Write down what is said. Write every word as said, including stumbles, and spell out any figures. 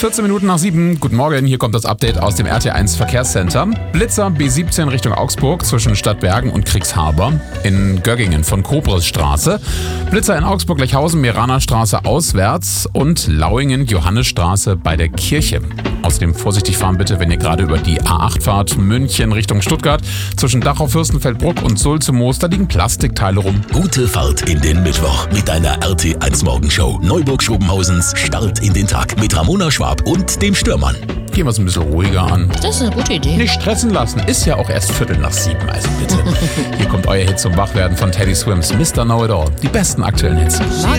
vierzehn Minuten nach sieben. Guten Morgen, hier kommt das Update aus dem R T eins Verkehrscenter. Blitzer B siebzehn Richtung Augsburg zwischen Stadtbergen und Kriegsharber. In Göggingen von Kobresstraße. Blitzer in Augsburg-Lechhausen-Meraner-Straße auswärts und Lauingen-Johannesstraße bei der Kirche. Außerdem vorsichtig fahren bitte, wenn ihr gerade über die A acht fahrt, München Richtung Stuttgart. Zwischen Dachau, Fürstenfeldbruck und Sulze-Moos, da liegen Plastikteile rum. Gute Fahrt in den Mittwoch mit deiner R T eins Morgenshow. Neuburg-Schobenhausens Start in den Tag mit Ramona Schwab und dem Stürmann. Gehen wir es ein bisschen ruhiger an. Das ist eine gute Idee. Nicht stressen lassen, ist ja auch erst Viertel nach sieben, also bitte. Hier kommt euer Hit zum Wachwerden von Teddy Swims, Mister Know-It-All. Die besten aktuellen Hits. Morgen.